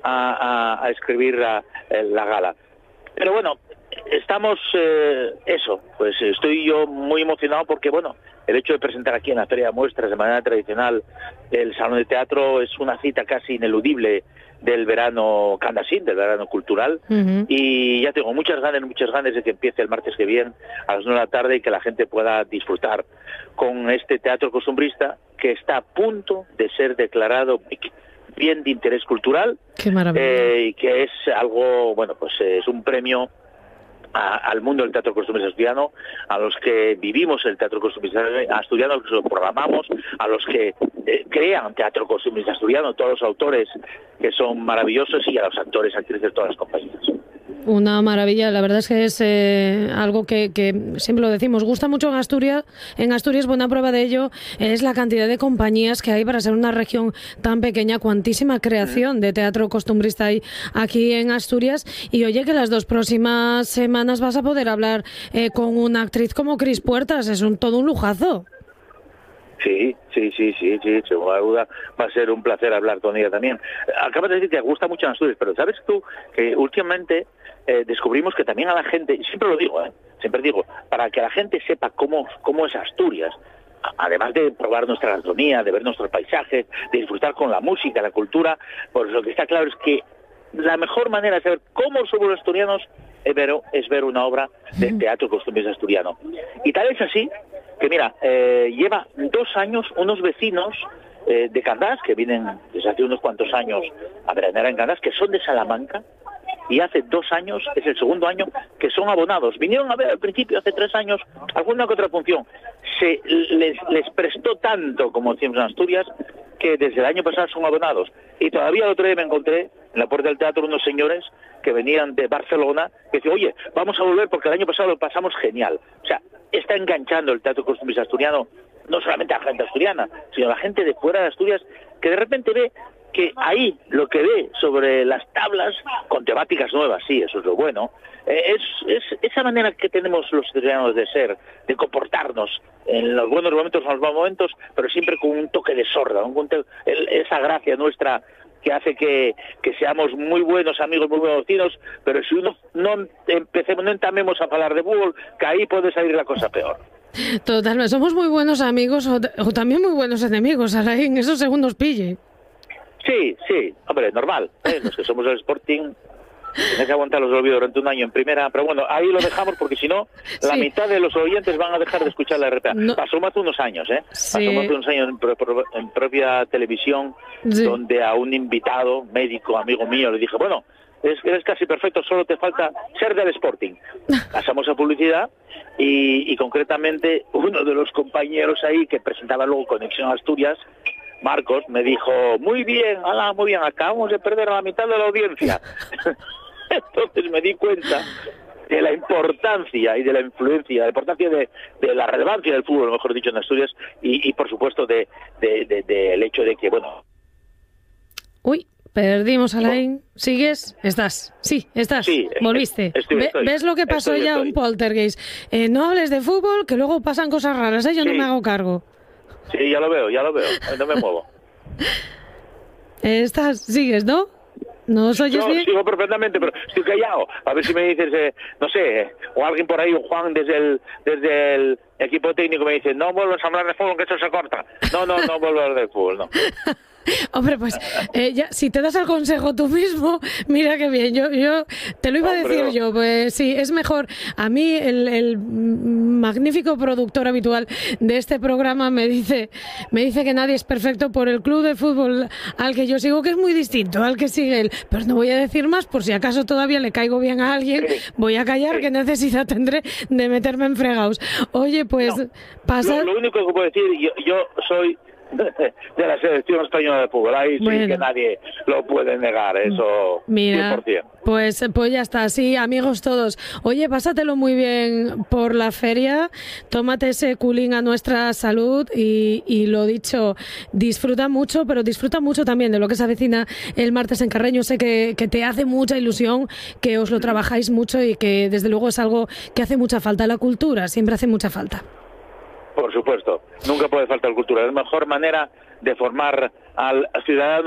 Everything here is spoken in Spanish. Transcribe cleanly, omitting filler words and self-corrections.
a escribir la gala. Pero bueno, estamos, pues estoy yo muy emocionado porque, bueno, el hecho de presentar aquí en la Feria de Muestras de manera tradicional el Salón de Teatro es una cita casi ineludible del verano Candasín, del verano cultural, y ya tengo muchas ganas de que empiece el martes que viene a las 9 de la tarde y que la gente pueda disfrutar con este teatro costumbrista que está a punto de ser declarado bien de interés cultural. ¡Qué maravilla! Y que es algo, bueno, pues es un premio al mundo del teatro costumbrista asturiano, a los que vivimos el teatro costumbrista asturiano, a los que lo programamos, a los que crean teatro costumbrista asturiano, todos los autores que son maravillosos y a los actores, actrices de todas las compañías. Una maravilla, la verdad es que es algo que siempre lo decimos, gusta mucho en Asturias. En Asturias, buena prueba de ello es la cantidad de compañías que hay para ser una región tan pequeña, cuantísima creación de teatro costumbrista hay aquí en Asturias. Y oye, que las 2 próximas semanas vas a poder hablar con una actriz como Cris Puertas, es todo un lujazo. Sí, sin duda va a ser un placer hablar con ella también. Acabas de decir que gusta mucho en Asturias, pero ¿sabes tú que últimamente descubrimos que también a la gente, siempre digo, para que la gente sepa cómo es Asturias, además de probar nuestra gastronomía, de ver nuestros paisajes, de disfrutar con la música, la cultura, pues lo que está claro es que la mejor manera de saber cómo somos los asturianos es ver una obra de teatro costumbrista asturiano. Y tal es así que, mira, lleva 2 años unos vecinos de Candás, que vienen desde hace unos cuantos años a veranear en Candás, que son de Salamanca, y hace 2 años, es el segundo año, que son abonados. Vinieron a ver al principio, hace 3 años, alguna que otra función. Les prestó tanto, como decimos en Asturias, que desde el año pasado son abonados. Y todavía el otro día me encontré en la puerta del teatro unos señores que venían de Barcelona, que decían, oye, vamos a volver porque el año pasado lo pasamos genial. O sea, está enganchando el teatro costumbrista asturiano, no solamente a la gente asturiana, sino a la gente de fuera de Asturias, que de repente ve que ahí lo que ve sobre las tablas, con temáticas nuevas, sí, eso es lo bueno, es esa manera que tenemos los asturianos de ser, de comportarnos en los buenos momentos, en los malos momentos, pero siempre con un toque de sorda, esa gracia nuestra que hace que seamos muy buenos amigos, muy buenos vecinos, pero si no entamemos a hablar de fútbol, que ahí puede salir la cosa peor. Totalmente, somos muy buenos amigos o también muy buenos enemigos, Alain, eso según nos pille. Sí, hombre, normal, los que somos el Sporting tenés que aguantar los olvidos durante un año en primera, pero bueno, ahí lo dejamos porque si no, la mitad de los oyentes van a dejar de escuchar la RPA. No. Pasó hace unos años, Sí. Pasó hace unos años en propia televisión, sí, donde a un invitado, médico, amigo mío, le dije, bueno, eres casi perfecto, solo te falta ser del Sporting. Pasamos a publicidad y concretamente uno de los compañeros ahí que presentaba luego Conexión Asturias, Marcos, me dijo, muy bien, acabamos de perder a la mitad de la audiencia. Entonces me di cuenta de la importancia y de la influencia, de la importancia de la relevancia del fútbol, mejor dicho, en Asturias, y por supuesto del hecho de que, bueno... Uy, perdimos a Alain. ¿Sigues? ¿Estás? Sí, estás. Sí, volviste. Estoy. ¿Ves lo que pasó ya? Un poltergeist. No hables de fútbol, que luego pasan cosas raras, yo no me hago cargo. Sí, ya lo veo, no me muevo. Sigues, ¿no? ¿No os oyes bien? Sigo perfectamente, pero estoy callado. A ver si me dices, no sé, o alguien por ahí, o Juan desde el equipo técnico me dice, no vuelvas a hablar de fútbol, que esto se corta. No vuelvo a hablar de fútbol, no. Hombre, pues ya, si te das el consejo tú mismo, mira qué bien, yo te lo iba a decir yo, pues sí, es mejor. A mí el magnífico productor habitual de este programa me dice que nadie es perfecto por el club de fútbol al que yo sigo, que es muy distinto al que sigue él, pero no voy a decir más por si acaso todavía le caigo bien a alguien, voy a callar, que necesidad tendré de meterme en fregados. Oye, pues pasa... Lo único que puedo decir, yo soy de la selección española de fútbol, ahí sí que nadie lo puede negar, eso. Mira, 100%. Pues ya está, sí, amigos todos. Oye, pásatelo muy bien por la feria, tómate ese culín a nuestra salud y lo dicho, disfruta mucho, pero disfruta mucho también de lo que se avecina el martes en Carreño. Sé que te hace mucha ilusión, que os lo trabajáis mucho y que desde luego es algo que hace mucha falta. La cultura siempre hace mucha falta. Por supuesto, nunca puede faltar cultura. Es la mejor manera de formar al ciudadano